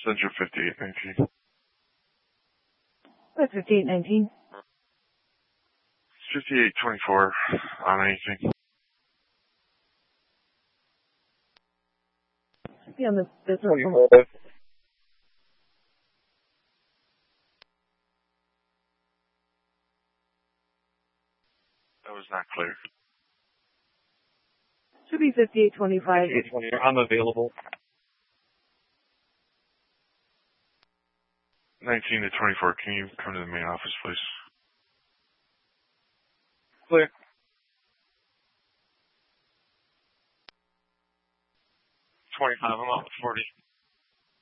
Central 5819. What's 5819? 5824 on anything. Be on the business. That was not clear. Should be 5825. 5824. I'm available. 19 to 24. Can you come to the main office, please? Clear. 25. I'm out 40.